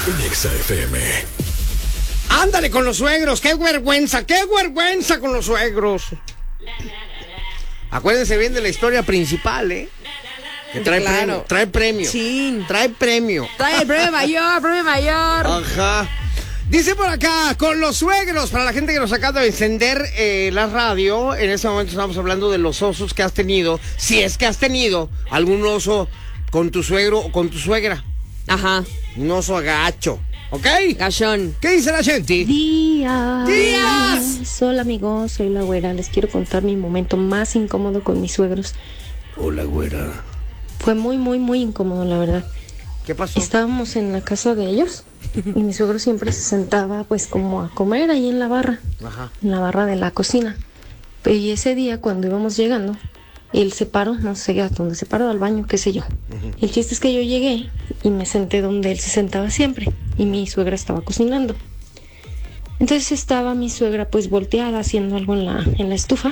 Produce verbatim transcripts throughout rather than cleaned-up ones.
Exa F M. Ándale con los suegros, qué vergüenza, qué vergüenza con los suegros. Acuérdense bien de la historia principal, ¿eh? Que trae Claro. premio, trae premio. Chin. Trae premio. Trae el premio mayor, premio mayor. Ajá. Dice por acá, con los suegros, para la gente que nos acaba de encender eh, la radio, en este momento estamos hablando de los osos que has tenido, si es que has tenido algún oso con tu suegro o con tu suegra. Ajá. Un oso agacho, ¿ok? Gachón. ¿Qué dice la gente? Días. Días. Hola amigos, soy la güera. Les quiero contar mi momento más incómodo con mis suegros. Hola, güera. Fue muy, muy, muy incómodo, la verdad. ¿Qué pasó? Estábamos en la casa de ellos y mi suegro siempre se sentaba pues como a comer ahí en la barra, Ajá. en la barra de la cocina. Pero y ese día cuando íbamos llegando, él se paró, no sé a dónde se paró, al baño, qué sé yo. Uh-huh. El chiste es que yo llegué y me senté donde él se sentaba siempre y mi suegra estaba cocinando. Entonces estaba mi suegra pues volteada haciendo algo en la, en la estufa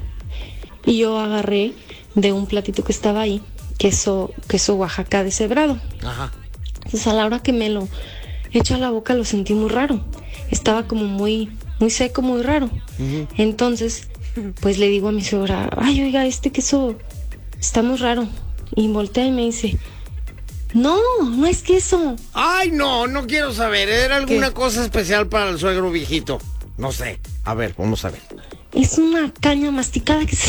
y yo agarré de un platito que estaba ahí queso, queso Oaxaca deshebrado. Ajá. Entonces a la hora que me lo echo a la boca lo sentí muy raro. Estaba como muy, muy seco, muy raro. Uh-huh. Entonces, pues le digo a mi suegra, ay, oiga, este queso está muy raro. Y voltea y me dice, no, no es queso. Ay, no, no quiero saber. ¿Era alguna ¿Qué? cosa especial para el suegro viejito? No sé. A ver, vamos a ver. Es una caña masticada que se...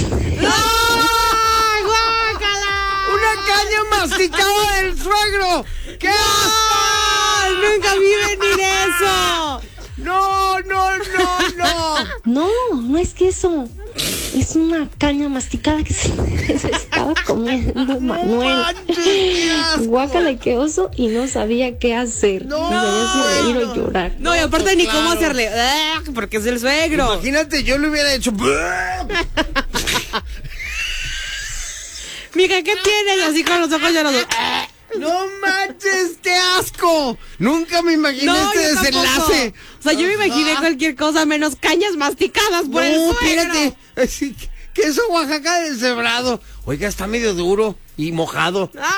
¡Ay, guácala! ¡Una caña masticada del suegro! ¡Qué asco! ¡Nunca vi venir eso! ¡No, no, no, no! No, no es queso. Es una caña masticada que se, se estaba comiendo Manuel. Guácala y qué oso, y no sabía qué hacer. No, no sabía si reír no. o llorar. No, y aparte pues, ni claro. cómo hacerle, porque es el suegro. Imagínate, yo le hubiera hecho... Mija, ¿qué tienes? Así con los ojos llorosos. ¡No manches, qué asco! Nunca me imaginé No, este yo desenlace. tampoco. O sea, yo me imaginé Ajá. cualquier cosa menos cañas masticadas por No, el suegro. espérate. Sí, queso Oaxaca deshebrado. Oiga, está medio duro y mojado. ¡Ah!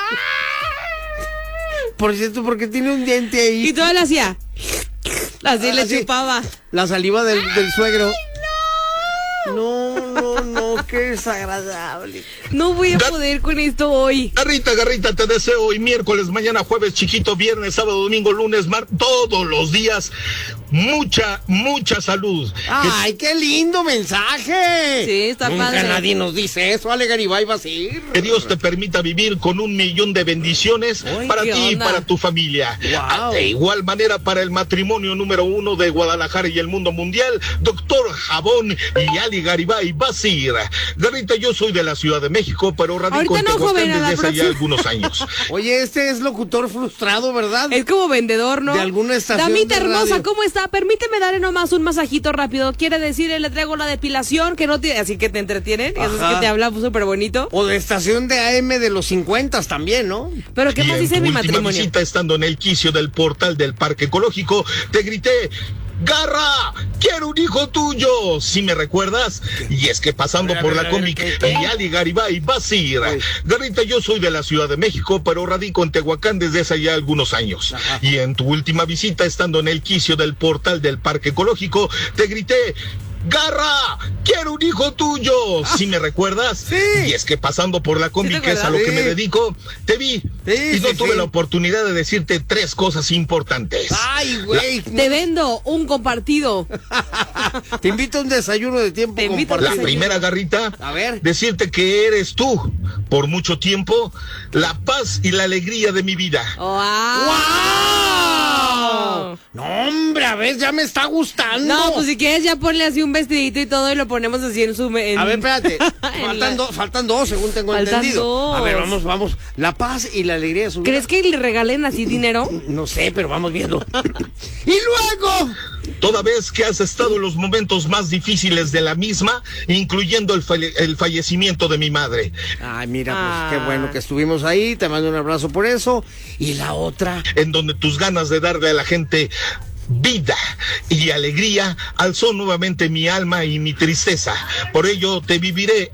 Por cierto, porque tiene un diente ahí. Y todo le hacía. Así Ah, le sí. chupaba. La saliva del, del suegro. No, no, no, qué desagradable. No voy a poder con esto hoy. Garrita, Garrita, te deseo hoy miércoles, mañana jueves, chiquito, viernes, sábado, domingo, lunes, mar, todos los días, mucha, mucha salud. ¡Ay, qué lindo mensaje! Sí, está Nunca padre. nadie nos dice eso, Ale Garibay Basir. Que Dios te permita vivir con un millón de bendiciones Uy, para ¿qué ti y onda? para tu familia. Wow. De igual manera para el matrimonio número uno de Guadalajara y el mundo mundial, doctor Jabón y Ali Garibay Basir. Garrita, yo soy de la Ciudad de México, pero radico Ahorita en no, Tehuacán joven, a la desde hace ya próxima. algunos años. Oye, este es locutor frustrado, ¿verdad? Es como vendedor, ¿no? De alguna estación Damita de hermosa, radio. ¿cómo está? Permíteme darle nomás un masajito rápido. Quiere decir, le traigo la depilación, que no tiene... Así que te entretienen. Eso es Ajá. que te habla súper bonito. O de estación de A M de los cincuenta también, ¿no? Pero ¿qué Y más en dice tu mi última matrimonio? visita, estando en el quicio del portal del Parque Ecológico, te grité: ¡Garra! ¡Quiero un hijo tuyo! ¿Sí me recuerdas? Y es que pasando A ver, por a ver, la a ver, cómic ¿qué, qué? y Ali Garibay Basir. Ay. Garrita, yo soy de la Ciudad de México, pero radico en Tehuacán desde hace ya algunos años. Ajá. Y en tu última visita, estando en el quicio del portal del Parque Ecológico, te grité: ¡Garra! ¡Quiero un hijo tuyo! ¿Sí me recuerdas? Sí. Y es que pasando por la combi, ¿Sí te que es a lo acuerdas? que me Sí. dedico, te vi. Sí, y no sí, tuve sí. la oportunidad de decirte tres cosas importantes. Ay, güey. Te vendo un compartido. Te invito a un desayuno de tiempo Te invito a un La compartido. desayuno. primera, Garrita, A ver. decirte que eres tú, por mucho tiempo, la paz y la alegría de mi vida. ¡Wow! No, hombre, a ver, ya me está gustando. No, pues si quieres ya ponle así un vestidito y todo y lo ponemos así en su... En, A ver, espérate. en faltan, la- do- faltan dos, según tengo Faltan entendido. dos. A ver, vamos, vamos. La paz y la alegría de su vida. ¿Crees que le regalen así dinero? No sé, pero vamos viendo. ¡Y luego! Toda vez que has estado en los momentos más difíciles de la misma, incluyendo el, falle- el fallecimiento de mi madre. Ay, mira, pues Ah. qué bueno que estuvimos ahí. Te mando un abrazo por eso. Y la otra. En donde tus ganas de darle a la gente vida y alegría alzó nuevamente mi alma y mi tristeza. Por ello te viviré